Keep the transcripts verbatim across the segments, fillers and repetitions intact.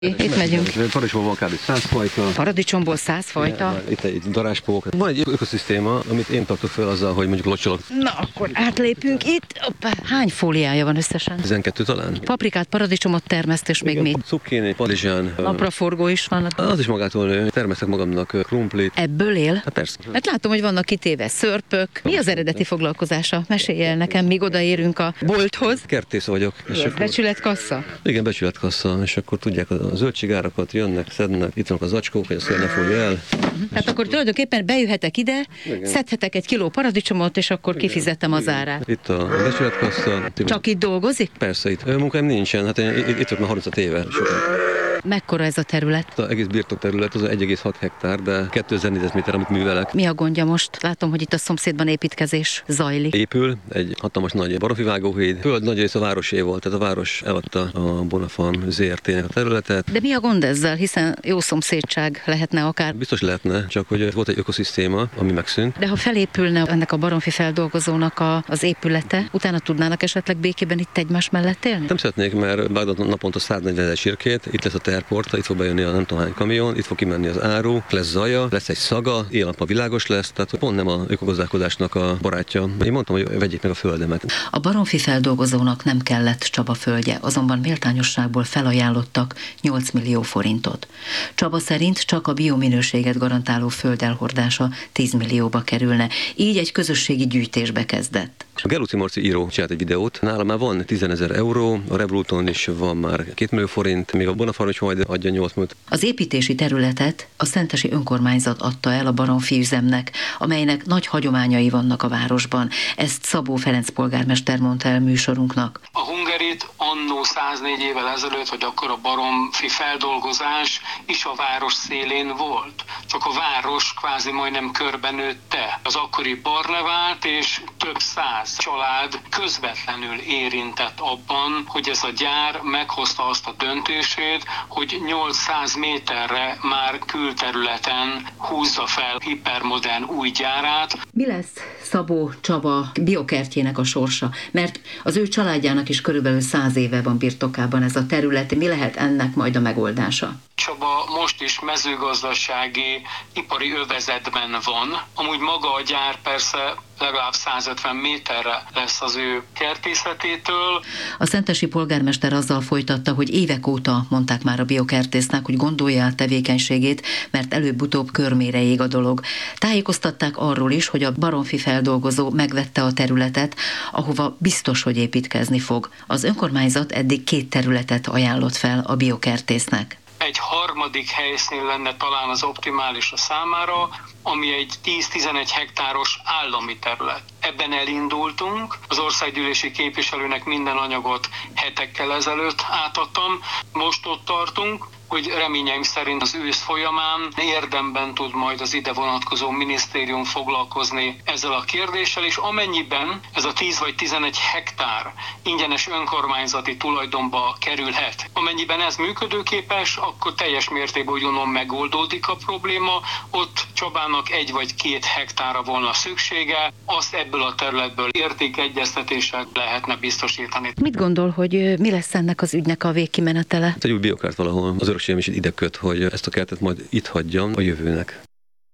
Itt megyünk. Paradicsomból van kb. száz fajta. Paradicsomból száz fajta? Itt egy darázspók. Van egy ökoszisztéma, amit én tartok fel azzal, hogy mondjuk locsolok. Na, akkor átlépünk itt. Hoppá. Hány fóliája van összesen? tizenkettő talán. Paprikát, paradicsomot termeszt, és még mi? Cukkini, padizsán. Napraforgó is van. Az is magától nő. Termesztek magamnak krumplit. Ebből él? Hát persze. Hát látom, hogy vannak kitéve szörpök. Mi az eredeti foglalkozása? Mesélj el nekem, míg odaérünk a bolthoz. Kertész vagyok. Becsületkassa? Igen, becsületkassa, és akkor tudják a zöldségárakat, jönnek, szednek, itt vannak az zacskók, hogy a szél ne fogja el. Tehát akkor tulajdonképpen bejöhetek ide, igen, szedhetek egy kiló paradicsomot, és akkor igen, kifizetem az árát. Itt a becsületkassa. Csak itt dolgozik? Persze, itt munkáim nincsen, hát én itt vagyok már harminc éve. Sokan. Mekkora ez a terület? Az egész birtokterület az egy egész hat hektár, de kétezer négyzetméter, amit művelek. Mi a gondja most? Látom, hogy itt a szomszédban építkezés zajlik. Épül egy hatalmas nagy baromfivágóhíd. Föld nagy része a városé volt, tehát a város eladta a Bonafarm zé er té-nek a területet. De mi a gond ezzel, hiszen jó szomszédság lehetne akár? Biztos lehetne, csak hogy volt egy ökoszisztéma, ami megszűnt. De ha felépülne ennek a baromfi feldolgozónak a, az épülete, utána tudnának esetleg békében itt egymás mellett élni? Nem szeretnék, mert vágnak naponta száznegyven csirkét, itt lesz a terporta, itt fog bejönni a nem tudom hány kamion, itt fog kimenni az áru, lesz zaja, lesz egy szaga, éjjel-nappal világos lesz, tehát pont nem a ökogazdálkodásnak a barátja. Én mondtam, hogy vegyék meg a földemet. A baromfi feldolgozónak nem kellett Csaba földje, azonban méltányosságból felajánlottak nyolc millió forintot. Csaba szerint csak a biominőséget garantáló föld elhordása tíz millióba kerülne, így egy közösségi gyűjtésbe kezdett. A Geluci Marci író csinált egy videót, nála már van tízezer euró, a Revoluton is van már két millió forint, még a Bonafarm is majd adja nyolc milliót. Az építési területet a szentesi önkormányzat adta el a baromfi üzemnek, amelynek nagy hagyományai vannak a városban. Ezt Szabó Ferenc polgármester mondta el műsorunknak. A Hungarit annó száznégy évvel ezelőtt, hogy akkor a baromfi feldolgozás is a város szélén volt. Csak a város kvázi majdnem körbenőtte. Az akkori Barnevált és több száz család közvetlenül érintett abban, hogy ez a gyár meghozta azt a döntését, hogy nyolcszáz méterre már külterületen húzza fel hipermodern új gyárát. Mi lesz Szabó Csaba biokertjének a sorsa? Mert az ő családjának is körülbelül száz éve van birtokában ez a terület. Mi lehet ennek majd a megoldása? Csaba most is mezőgazdasági, ipari övezetben van. Amúgy maga a gyár persze legalább százötven méterre lesz az ő kertészetétől. A szentesi polgármester azzal folytatta, hogy évek óta mondták már a biokertésznek, hogy gondolja át tevékenységét, mert előbb-utóbb körmére ég a dolog. Tájékoztatták arról is, hogy a baromfi feldolgozó megvette a területet, ahova biztos, hogy építkezni fog. Az önkormányzat eddig két területet ajánlott fel a biokertésznek. Egy harmadik helyszín lenne talán az optimális a számára, ami egy tíz-tizenegy hektáros állami terület. Ebben elindultunk, az országgyűlési képviselőnek minden anyagot hetekkel ezelőtt átadtam, most ott tartunk, hogy reményeim szerint az ősz folyamán érdemben tud majd az ide vonatkozó minisztérium foglalkozni ezzel a kérdéssel, és amennyiben ez a tíz vagy tizenegy hektár ingyenes önkormányzati tulajdonba kerülhet, amennyiben ez működőképes, akkor teljes mértékben úgy gondolom megoldódik a probléma, ott Csabának egy vagy két hektára volna szüksége, azt ebből a területből értékegyeztetéssel lehetne biztosítani. Mit gondol, hogy mi lesz ennek az ügynek a végkimenetele? Egy új biokert valahol, az örökségem is ide köt, hogy ezt a kertet majd itt hagyjam a jövőnek.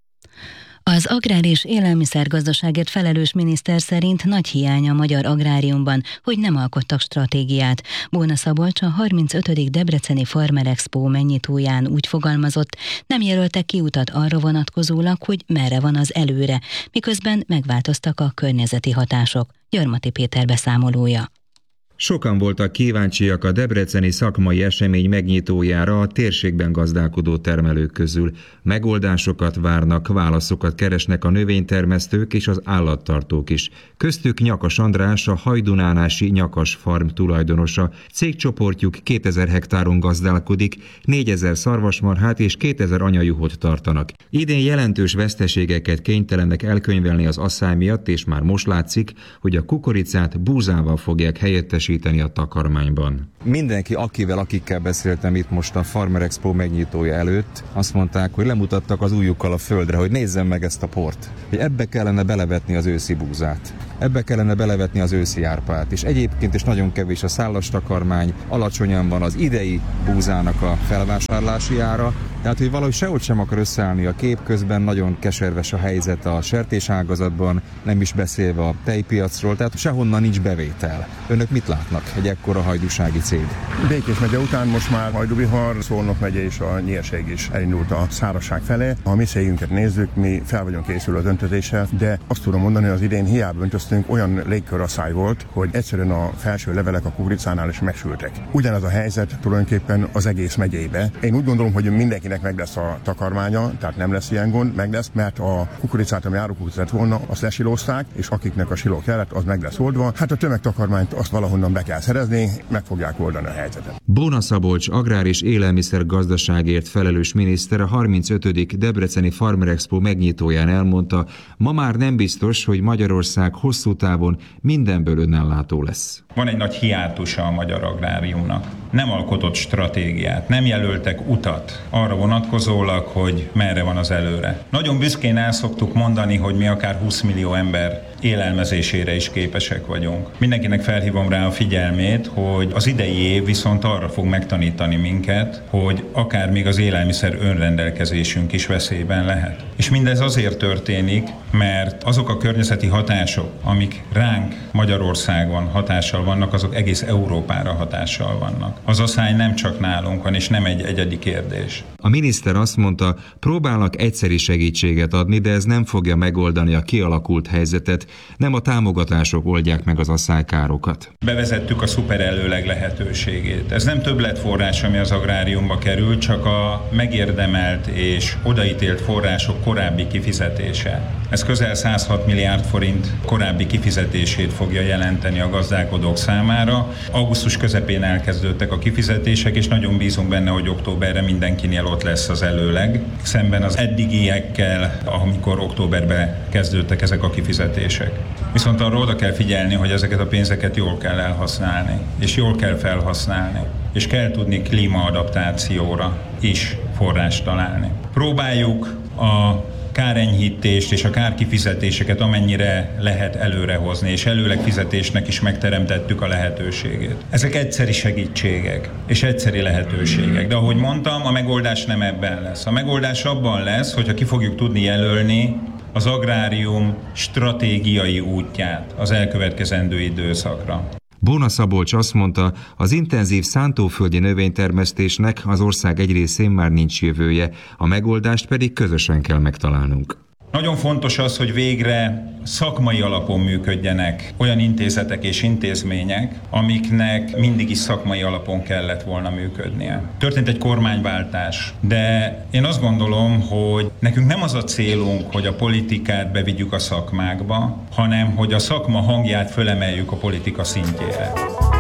Az agrár és élelmiszergazdaságért felelős miniszter szerint nagy hiány a magyar agráriumban, hogy nem alkottak stratégiát. Bóna Szabolcs a harmincötödik Debreceni Farmer Expo megnyitóján úgy fogalmazott, nem jelöltek kiutat arra vonatkozólag, hogy merre van az előre, miközben megváltoztak a környezeti hatások. Gyarmati Péter beszámolója. Sokan voltak kíváncsiak a debreceni szakmai esemény megnyitójára a térségben gazdálkodó termelők közül. Megoldásokat várnak, válaszokat keresnek a növénytermesztők és az állattartók is. Köztük Nyakas András, a hajdunánási Nyakas Farm tulajdonosa. Cégcsoportjuk kétezer hektáron gazdálkodik, négyezer szarvasmarhát és kétezer anyajuhot tartanak. Idén jelentős veszteségeket kénytelenek elkönyvelni az asszály miatt, és már most látszik, hogy a kukoricát búzával fogják helyettesíteni részesíteni a takarmányban. Mindenki, akivel, akikkel beszéltem itt most a Farmer Expo megnyitója előtt, azt mondták, hogy lemutattak az ujjukkal a földre, hogy nézzem meg ezt a port. Hogy ebbe kellene belevetni az őszi búzát. Ebbe kellene belevetni az őszi árpát. És egyébként is nagyon kevés a szállastakarmány, alacsonyan van az idei búzának a felvásárlási ára. Tehát, hogy valahogy sehogy sem akar összeállni a kép, közben nagyon keserves a helyzet a sertéságazatban, nem is beszélve a tejpiacról, tehát sehonnan nincs bevétel. Önök mit látnak egy ekkora hajdúsági cég? Békés megye után most már Hajdú-Bihar, Szolnok megye és a Nyírség is elindult a szárazság felé. Ha a mi cégünket nézzük, mi fel vagyunk készülve az öntötéssel, de azt tudom mondani, hogy az idén hiába öntöztünk, olyan légkörasszály volt, hogy egyszerűen a felső levelek a kukoricánál is megsültek. Ugyanez a helyzet tulajdonképpen az egész megyébe. Én úgy gondolom, hogy mindenkinek meg lesz a takarmánya, tehát nem lesz ilyen gond, meg lesz, mert a kukoricát, ami árukukoricát volna, azt lesilózták, és akiknek a siló kellett, az meg lesz oldva. Hát a tömegtakarmányt azt valahonnan be kell szerezni, meg fogják oldani a helyzetet. Bóna Szabolcs agrár- és élelmiszer gazdaságért felelős miniszter a harmincötödik Debreceni Farmer Expo megnyitóján elmondta, ma már nem biztos, hogy Magyarország hosszú távon mindenből önellátó lesz. Van egy nagy hiátusa a magyar agráriumnak. Nem alkotott stratégiát, nem jelöltek utat arra vonatkozólag, hogy merre van az előre. Nagyon büszkén el szoktuk mondani, hogy mi akár húsz millió ember élelmezésére is képesek vagyunk. Mindenkinek felhívom rá a figyelmét, hogy az idei év viszont arra fog megtanítani minket, hogy akár még az élelmiszer önrendelkezésünk is veszélyben lehet. És mindez azért történik, mert azok a környezeti hatások, amik ránk Magyarországon hatással vannak, azok egész Európára hatással vannak. Az asszály nem csak nálunk van, és nem egy egyedi kérdés. A miniszter azt mondta, próbálnak egyszeri segítséget adni, de ez nem fogja megoldani a kialakult helyzetet, nem a támogatások oldják meg az asszálykárokat. Bevezettük a szuperelőleg lehetőségét. Ez nem többletforrás, ami az agráriumba kerül, csak a megérdemelt és odaítélt források korábbi kifizetése. Ez közel száz hat milliárd forint korábbi kifizetését fogja jelenteni a gazdálkodók számára. Augusztus közepén elkezdődtek a kifizetések, és nagyon bízunk benne, hogy októberre mindenkinél ott lesz az előleg, szemben az eddigiekkel, amikor októberben kezdődtek ezek a kifizetések. Viszont arra oda kell figyelni, hogy ezeket a pénzeket jól kell elhasználni, és jól kell felhasználni, és kell tudni klímaadaptációra is forrást találni. Próbáljuk a kárenyhítést és a kárkifizetéseket amennyire lehet előrehozni, és előleg fizetésnek is megteremtettük a lehetőségét. Ezek egyszeri segítségek, és egyszeri lehetőségek. De ahogy mondtam, a megoldás nem ebben lesz. A megoldás abban lesz, hogyha ki fogjuk tudni jelölni az agrárium stratégiai útját az elkövetkezendő időszakra. Bóna Szabolcs azt mondta, az intenzív szántóföldi növénytermesztésnek az ország egy részén már nincs jövője, a megoldást pedig közösen kell megtalálnunk. Nagyon fontos az, hogy végre szakmai alapon működjenek olyan intézetek és intézmények, amiknek mindig is szakmai alapon kellett volna működnie. Történt egy kormányváltás, de én azt gondolom, hogy nekünk nem az a célunk, hogy a politikát bevigyük a szakmákba, hanem hogy a szakma hangját fölemeljük a politika szintjére.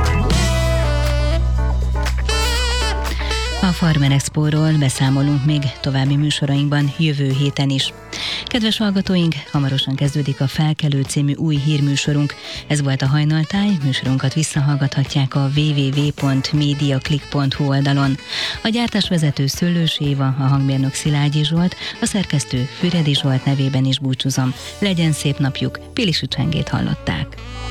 A Farmer Expo-ról beszámolunk még további műsorainkban jövő héten is. Kedves hallgatóink, hamarosan kezdődik a Felkelő című új hírműsorunk. Ez volt a Hajnaltáj, műsorunkat visszahallgathatják a double-u double-u double-u pont mediaclick pont hu oldalon. A gyártásvezető Szőlős Éva, a hangmérnök Szilágyi Zsolt, a szerkesztő Füredi Zsolt nevében is búcsúzom. Legyen szép napjuk, Pilisi Csengét hallották.